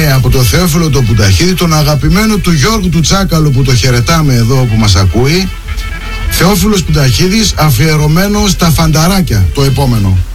είναι από το Θεόφιλο το Πουταχίδη, τον αγαπημένο του Γιώργου του Τσάκαλου που το χαιρετάμε εδώ που μας ακούει. Θεόφιλος Πουταχίδης, αφιερωμένο στα φανταράκια, το επόμενο.